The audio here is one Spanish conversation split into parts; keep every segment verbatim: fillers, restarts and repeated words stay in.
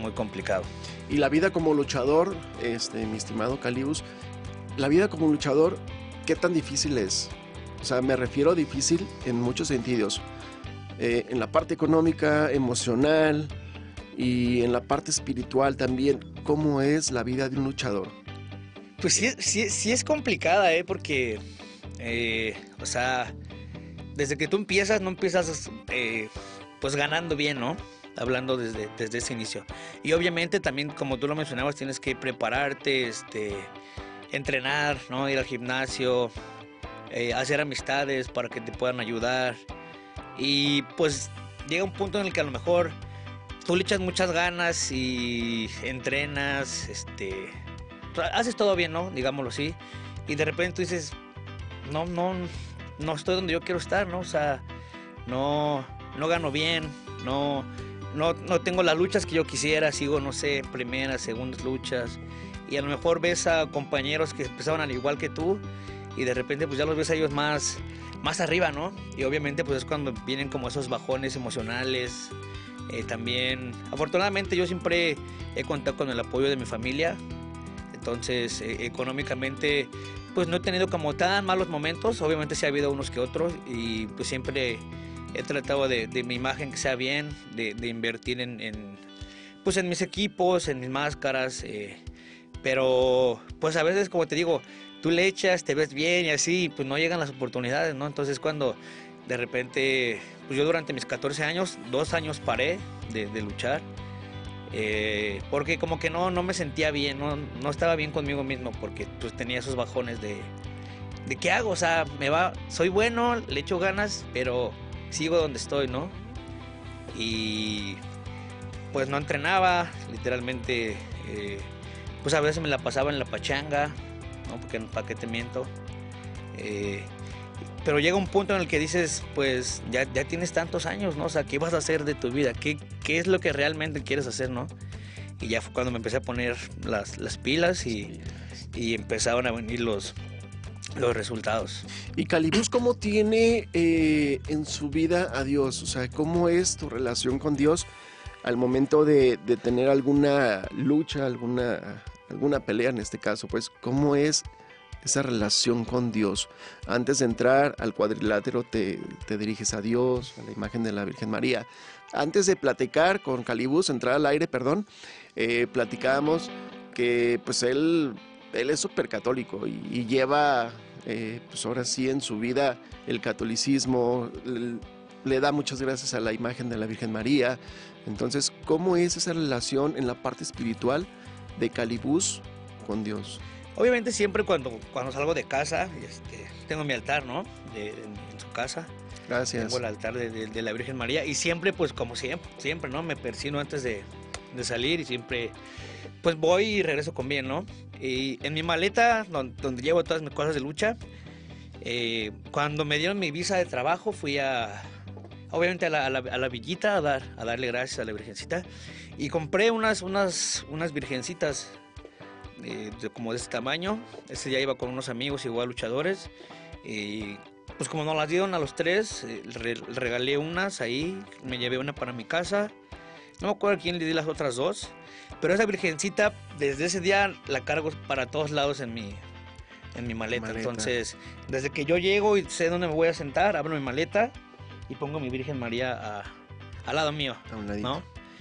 muy complicado. Y la vida como luchador, este, mi estimado Calibus, la vida como luchador, ¿qué tan difícil es? O sea, me refiero a difícil en muchos sentidos. Eh, en la parte económica, emocional y en la parte espiritual también. ¿Cómo es la vida de un luchador? Pues sí, sí, sí es complicada, ¿eh? Porque, eh, o sea, desde que tú empiezas, no empiezas eh, pues ganando bien, ¿no? Hablando desde, desde ese inicio. Y obviamente también, como tú lo mencionabas, tienes que prepararte, este, entrenar, ¿no? Ir al gimnasio, eh, hacer amistades para que te puedan ayudar. Y pues llega un punto en el que a lo mejor tú le echas muchas ganas y entrenas, este, haces todo bien, ¿no? Digámoslo así. Y de repente tú dices, no, no, no estoy donde yo quiero estar, ¿no? O sea, no, no gano bien, no, no, no tengo las luchas que yo quisiera, sigo, no sé, primeras, segundas luchas. Y a lo mejor ves a compañeros que empezaron al igual que tú y de repente pues ya los ves a ellos más, más arriba, ¿no? Y obviamente pues es cuando vienen como esos bajones emocionales. Eh, también, afortunadamente yo siempre he contado con el apoyo de mi familia, entonces eh, económicamente pues no he tenido como tan malos momentos, obviamente sí ha habido unos que otros y pues siempre he tratado de, de mi imagen que sea bien, de, de invertir en, en, pues en mis equipos, en mis máscaras, eh, pero pues a veces como te digo, tú le echas, te ves bien y así, pues no llegan las oportunidades, ¿no? Entonces cuando de repente, pues yo durante mis catorce años, dos años paré de, de luchar, eh, porque como que no, no me sentía bien, no, no estaba bien conmigo mismo, porque pues tenía esos bajones de, de ¿qué hago? O sea, me va, soy bueno, le echo ganas, pero sigo donde estoy, ¿no? Y pues no entrenaba, literalmente, eh, pues a veces me la pasaba en la pachanga, ¿no? Porque para qué te miento. Eh, Pero llega un punto en el que dices, pues ya, ya tienes tantos años, ¿no? O sea, ¿qué vas a hacer de tu vida? ¿Qué, qué es lo que realmente quieres hacer, no? Y ya fue cuando me empecé a poner las, las pilas y, y empezaron a venir los, los resultados. ¿Y Calibus cómo tiene eh, en su vida a Dios? O sea, ¿cómo es tu relación con Dios al momento de, de tener alguna lucha, alguna, alguna pelea en este caso? Pues, ¿cómo es esa relación con Dios? Antes de entrar al cuadrilátero te, te diriges a Dios, a la imagen de la Virgen María. Antes de platicar con Calibus, entrar al aire, perdón, eh, platicábamos que pues él, él es súper católico y, y lleva, eh, pues ahora sí en su vida el catolicismo, le, le da muchas gracias a la imagen de la Virgen María. Entonces, ¿cómo es esa relación en la parte espiritual de Calibus con Dios? Obviamente siempre cuando, cuando salgo de casa, este, tengo mi altar, ¿no? De, en, en su casa. Gracias. Tengo el altar de, de, de la Virgen María y siempre, pues como siempre, siempre, ¿no? Me persino antes de, de salir y siempre, pues voy y regreso con bien, ¿no? Y en mi maleta, donde, donde llevo todas mis cosas de lucha, eh, cuando me dieron mi visa de trabajo, fui a, obviamente a la, a la, a la villita a, dar, a darle gracias a la Virgencita y compré unas, unas, unas virgencitas. Eh, de, como de este tamaño. Ese día iba con unos amigos igual luchadores y pues como nos las dieron a los tres, eh, re, regalé unas ahí, me llevé una para mi casa, no me acuerdo a quién le di las otras dos, pero esa virgencita desde ese día la cargo para todos lados en mi, en mi maleta. maleta entonces desde que yo llego y sé dónde me voy a sentar, abro mi maleta y pongo mi Virgen María a, al lado mío, a un ladito, ¿no?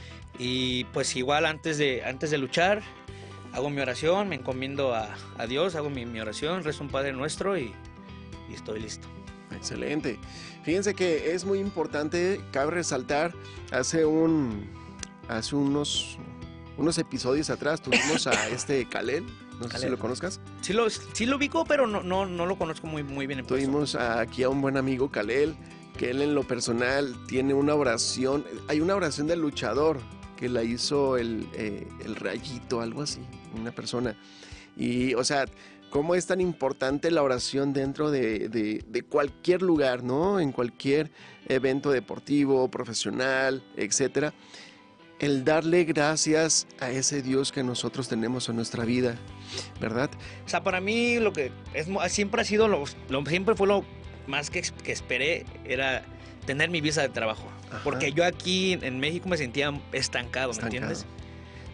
Y pues igual antes de, antes de luchar hago mi oración, me encomiendo a, a Dios, hago mi, mi oración, rezo un Padre Nuestro y, y estoy listo. Excelente. Fíjense que es muy importante, cabe resaltar, hace un hace unos unos episodios atrás tuvimos a este Kalel, no sé Kalel. Si lo conozcas. Sí lo, sí lo ubico, pero no, no, no lo conozco muy, muy bien en Tuvimos persona. aquí a un buen amigo Kalel, que él en lo personal tiene una oración, hay una oración del luchador, que la hizo el, eh, el Rayito, algo así, una persona. Y, o sea, cómo es tan importante la oración dentro de, de, de cualquier lugar, ¿no? En cualquier evento deportivo, profesional, etcétera. El darle gracias a ese Dios que nosotros tenemos en nuestra vida, ¿verdad? O sea, para mí lo que es, siempre ha sido, lo, lo siempre fue lo más que, que esperé, era tener mi visa de trabajo. Ajá. Porque yo aquí en México me sentía estancado, ¿me estancado. entiendes?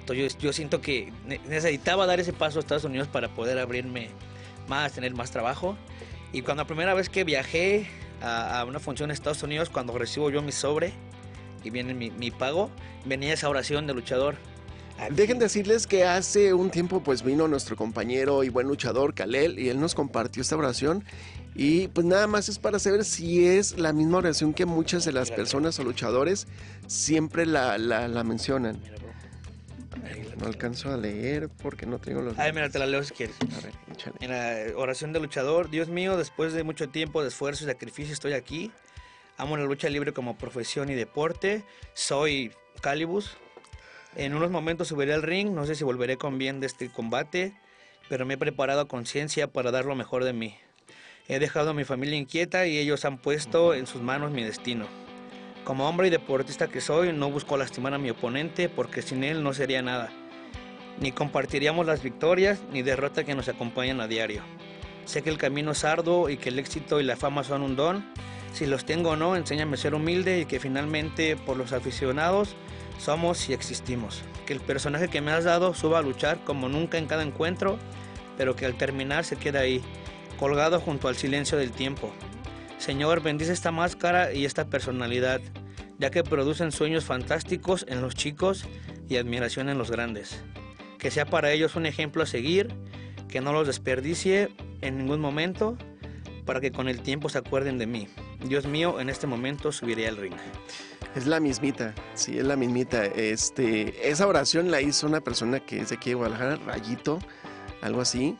Entonces yo, yo siento que ne- necesitaba dar ese paso a Estados Unidos para poder abrirme más, tener más trabajo. Y cuando la primera vez que viajé a, a una función en Estados Unidos, cuando recibo yo mi sobre y viene mi, mi pago, venía esa oración de luchador. Aquí. Dejen decirles que hace un tiempo pues vino nuestro compañero y buen luchador Kalel y él nos compartió esta oración y pues nada más es para saber si es la misma oración que muchas de las personas o luchadores siempre la, la, la mencionan. Mira, bro. Ahí la No alcanzo a leer porque no tengo los... Ay, mira, te la leo si quieres. A ver, échale. Mira, oración de luchador. Dios mío, después de mucho tiempo de esfuerzo y sacrificio estoy aquí. Amo la lucha libre como profesión y deporte. Soy Calibus. En unos momentos subiré al ring. No sé si volveré con bien de este combate, pero me he preparado a conciencia para dar lo mejor de mí. He dejado a mi familia inquieta y ellos han puesto en sus manos mi destino. Como hombre y deportista que soy, no busco lastimar a mi oponente porque sin él no sería nada. Ni compartiríamos las victorias ni derrotas que nos acompañan a diario. Sé que el camino es arduo y que el éxito y la fama son un don. Si los tengo o no, enséñame a ser humilde y que finalmente por los aficionados somos y existimos. Que el personaje que me has dado suba a luchar como nunca en cada encuentro, pero que al terminar se quede ahí, colgado junto al silencio del tiempo. Señor, bendice esta máscara y esta personalidad, ya que producen sueños fantásticos en los chicos y admiración en los grandes. Que sea para ellos un ejemplo a seguir, que no los desperdicie en ningún momento, para que con el tiempo se acuerden de mí. Dios mío, en este momento subiré al ring. Es la mismita, sí, es la mismita. Este, esa oración la hizo una persona que es de aquí de Guadalajara, Rayito, algo así.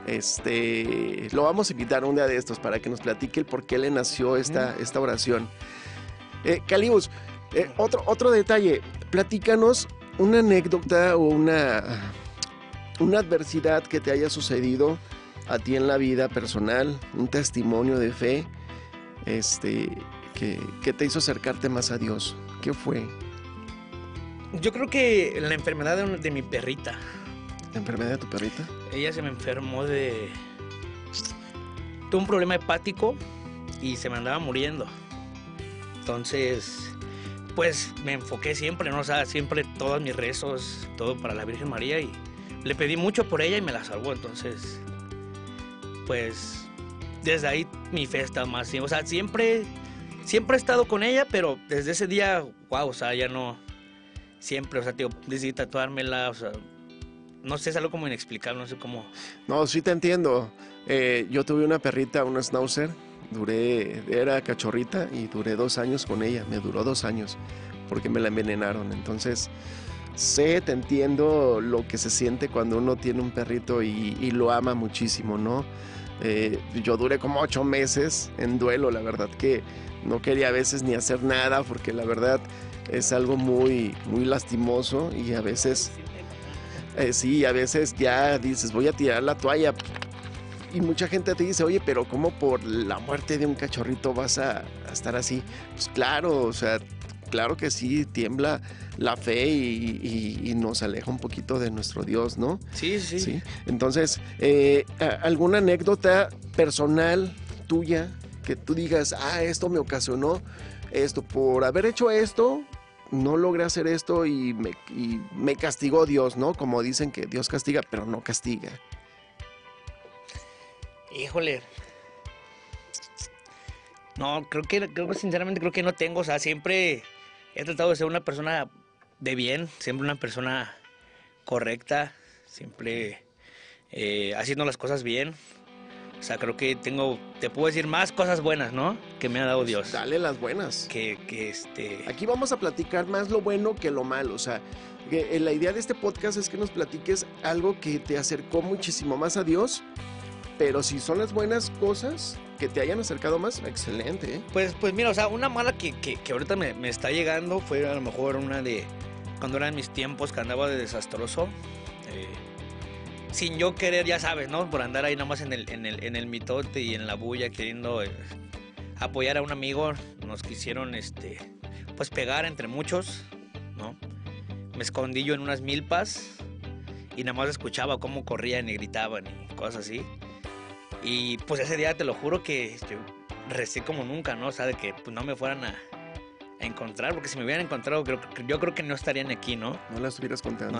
Este, lo vamos a invitar un día de estos para que nos platique el por qué le nació esta, esta oración. Eh, Calibus, eh, otro, otro detalle, platícanos una anécdota o una, una adversidad que te haya sucedido a ti en la vida personal, un testimonio de fe, este, que, que te hizo acercarte más a Dios. ¿Qué fue? Yo creo que la enfermedad de, de mi perrita. ¿La enfermedad de tu perrita? Ella se me enfermó de... Tuvo un problema hepático y se me andaba muriendo. Entonces, pues me enfoqué siempre, ¿no? O sea, siempre todos mis rezos, todo para la Virgen María y le pedí mucho por ella y me la salvó. Entonces, pues desde ahí mi fe está más, o sea, siempre, siempre he estado con ella, pero desde ese día, wow, o sea, ya no, siempre, o sea, tío, decidí tatuármela, o sea, no sé, es algo como inexplicable, no sé cómo. No, sí te entiendo. Eh, yo tuve una perrita, una schnauzer, duré, era cachorrita y duré dos años con ella, me duró dos años porque me la envenenaron, entonces sé, te entiendo lo que se siente cuando uno tiene un perrito y, y lo ama muchísimo, ¿no? Eh, yo duré como ocho meses en duelo, la verdad que no quería a veces ni hacer nada porque la verdad es algo muy, muy lastimoso y a veces, eh, sí, a veces ya dices voy a tirar la toalla y mucha gente te dice, oye, pero ¿cómo por la muerte de un cachorrito vas a, a estar así? Pues claro, o sea, claro que sí, tiembla la fe y, y, y nos aleja un poquito de nuestro Dios, ¿no? Sí, sí. ¿Sí? Entonces, eh, ¿alguna anécdota personal tuya que tú digas, ah, esto me ocasionó esto, por haber hecho esto, no logré hacer esto y me, y me castigó Dios, ¿no? Como dicen que Dios castiga, pero no castiga. Híjole. No, creo que, creo que sinceramente creo que no tengo, o sea, siempre he tratado de ser una persona de bien, siempre una persona correcta, siempre eh, haciendo las cosas bien. O sea, creo que tengo, te puedo decir más cosas buenas, ¿no? Que me ha dado Dios. Dale las buenas. Que, que este... Aquí vamos a platicar más lo bueno que lo malo, o sea, que la idea de este podcast es que nos platiques algo que te acercó muchísimo más a Dios, pero si son las buenas cosas que te hayan acercado más, excelente, ¿eh? Pues, pues mira, o sea, una mala que, que, que ahorita me, me está llegando fue a lo mejor una de cuando eran mis tiempos que andaba de desastroso. Eh, sin yo querer, ya sabes, ¿no? Por andar ahí nomás en el, en el, en el mitote y en la bulla queriendo eh, apoyar a un amigo. Nos quisieron, este, pues pegar entre muchos, ¿no? Me escondí yo en unas milpas y nada más escuchaba cómo corrían y gritaban y cosas así. Y pues ese día te lo juro que este, recé como nunca, ¿no? O sea, de que pues, no me fueran a, a encontrar, porque si me hubieran encontrado, creo, yo creo que no estarían aquí, ¿no? No la estuvieras contando. No,